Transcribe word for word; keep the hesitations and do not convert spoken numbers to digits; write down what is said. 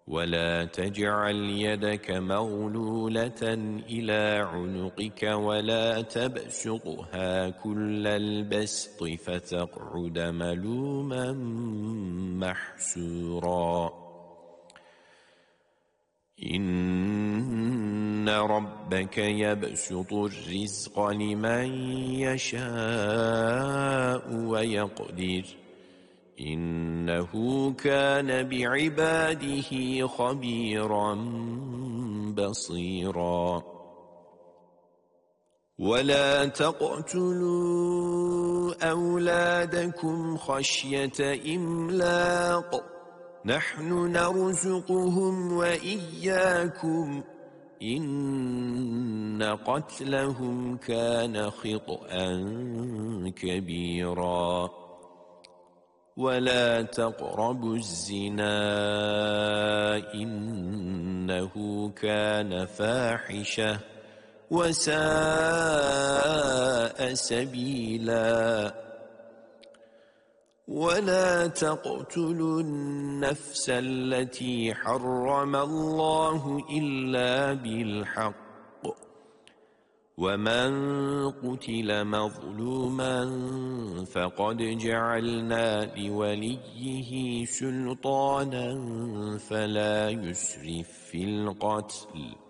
ولا تجعل يدك مغلولة إلى عنقك ولا تبسطها كل البسط فتقعد ملوما محسورا إن ربك يبسط الرزق لمن يشاء ويقدر إنه كان بعباده خبيرا بصيرا ولا تقتلوا أولادكم خشية إملاق نحن نرزقهم وإياكم إن قتلهم كان خطأ كبيرا ولا تقربوا الزنا إنه كان فاحشة وساء سبيلا ولا تقتلوا النفس التي حرم الله إلا بالحق ومن قتل مظلوما فقد جعلنا لوليه سلطانا فلا يسرف في القتل